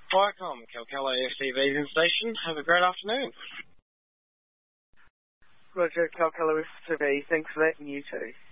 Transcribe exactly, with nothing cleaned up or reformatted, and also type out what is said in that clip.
Viacom, Calcala F T V's in station. Have a great afternoon. Roger, Calcala F T V. Thanks for that, and you too.